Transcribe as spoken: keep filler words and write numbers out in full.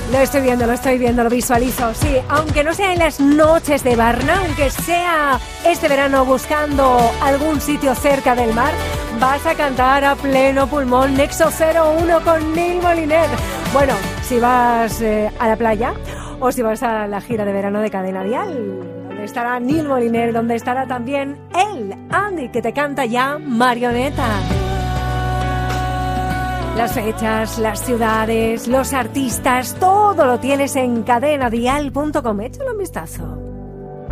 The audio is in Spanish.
Lo estoy viendo, lo estoy viendo, lo visualizo. Sí, aunque no sea en las noches de Barna, aunque sea este verano buscando algún sitio cerca del mar, vas a cantar a pleno pulmón Nexo cero uno con Neil Moliner. Bueno, si vas eh, a la playa o si vas a la gira de verano de Cadena Dial, donde estará Neil Moliner, donde estará también él, Andy, que te canta ya Marioneta. Las fechas, las ciudades, los artistas, todo lo tienes en cadena dial punto com. Échale un vistazo.